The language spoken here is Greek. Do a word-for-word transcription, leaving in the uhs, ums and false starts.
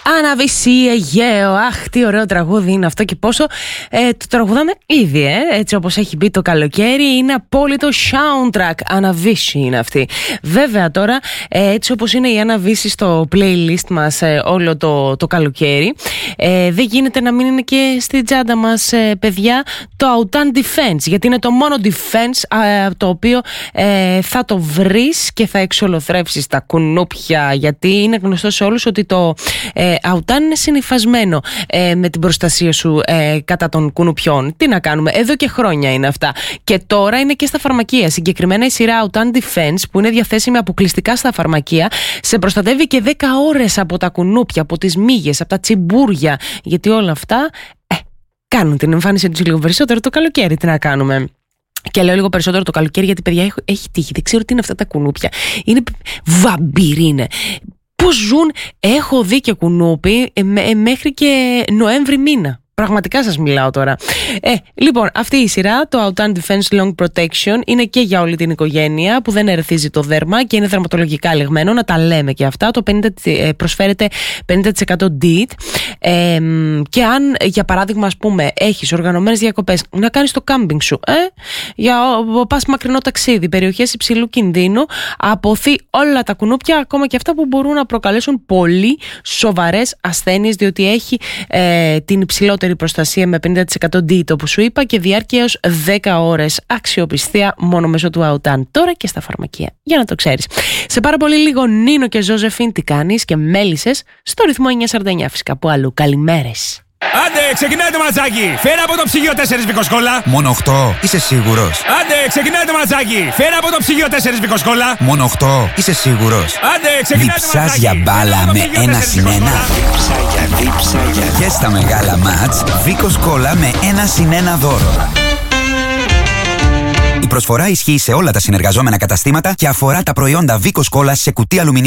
Αναβήσει Αιγαίο. Αχ, τι ωραίο τραγούδι είναι αυτό και πόσο ε, το τραγουδάμε ήδη, ε, έτσι όπως έχει μπει το καλοκαίρι. Είναι απόλυτο soundtrack. Αναβήσει είναι αυτή. Βέβαια τώρα, ε, έτσι όπως είναι η Αναβήσει στο playlist μας ε, όλο το, το καλοκαίρι, ε, δεν γίνεται να μην είναι και στη τσάντα μας, ε, παιδιά, το Autan Defense. Γιατί είναι το μόνο defense ε, το οποίο ε, θα το βρεις και θα εξολοθρεύσεις τα κουνούπια. Γιατί είναι γνωστό σε όλους ότι το ε, Autan είναι συνυφασμένο ε, με την προστασία σου ε, κατά των κουνουπιών. Τι να κάνουμε, εδώ και χρόνια είναι αυτά. Και τώρα είναι και στα φαρμακεία. Συγκεκριμένα η σειρά Autan Defense, που είναι διαθέσιμη αποκλειστικά στα φαρμακεία, σε προστατεύει και δέκα ώρες από τα κουνούπια, από τις μύγες, από τα τσιμπούρια. Γιατί όλα αυτά ε, κάνουν την εμφάνιση τους λίγο περισσότερο το καλοκαίρι. Τι να κάνουμε. Και λέω λίγο περισσότερο το καλοκαίρι γιατί, παιδιά, έχει, έχει τύχει. Δεν ξέρω τι είναι αυτά τα κουνούπια. Είναι βαμπύρι είναι. Πώς ζουν, έχω δει και κουνούπι ε, ε, μέχρι και Νοέμβρη μήνα. Πραγματικά σας μιλάω τώρα. Ε, λοιπόν, αυτή η σειρά, το Autan Defense Long Protection, είναι και για όλη την οικογένεια, που δεν ερεθίζει το δέρμα και είναι δερματολογικά ελεγμένο. Να τα λέμε και αυτά. Το πενήντα, ε, προσφέρεται πενήντα τοις εκατό ντιτ. Ε, και αν, για παράδειγμα, ας πούμε, έχεις οργανωμένες διακοπές, να κάνεις το κάμπινγκ σου, ε, για πας μακρινό ταξίδι, περιοχές υψηλού κινδύνου, αποθεί όλα τα κουνούπια, ακόμα και αυτά που μπορούν να προκαλέσουν πολύ σοβαρές ασθένειες, διότι έχει ε, την υψηλότερη προστασία με πενήντα τοις εκατό ντιτ, όπως σου είπα, και διάρκεια έως δέκα ώρες. Αξιοπιστία μόνο μέσω του Autan. Τώρα και στα φαρμακεία, για να το ξέρεις. Σε πάρα πολύ λίγο, Νίνο και Ζώζεφιν, τι κάνεις, και Μέλισσες στο ρυθμό εννιακόσια σαράντα εννιά, φυσικά που αλλού. Καλημέρες. Άντε, ξεκινάει το ματσάκι! Φέρα από το ψυγείο τέσσερις βικοσκόλα! Μόνο οκτώ, είσαι σίγουρος? Άντε, ξεκινάει το ματσάκι! Φέρα από το ψυγείο τέσσερις βικοσκόλα! Μόνο οκτώ, είσαι σίγουρος? Άντε, ξεκινάει το Διψάς ματσάκι! για μπάλα με ένα συν ένα. Δίψα για δίψα για Και στα μεγάλα μάτς, Βίκος Κόλλα με ένα συν ένα δώρο. Η προσφορά ισχύει σε όλα τα συνεργαζόμενα καταστήματα και αφορά τα προϊόντα Βίκος Κόλλα σε κουτί αλουμινίου